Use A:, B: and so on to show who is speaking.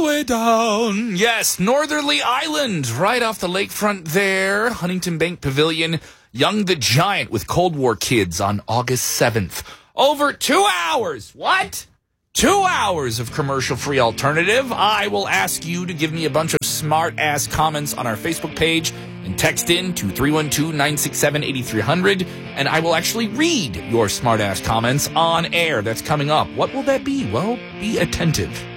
A: the way down. Yes, Northerly Island, right off the lakefront there. Huntington Bank Pavilion, Young the Giant with Cold War Kids on August 7th. Over 2 hours. What? 2 hours of commercial-free alternative. I will ask you to give me a bunch of smart-ass comments on our Facebook page and text in to 312-967-8300, and I will actually read your smart-ass comments on air. That's coming up. What will that be? Well, be attentive.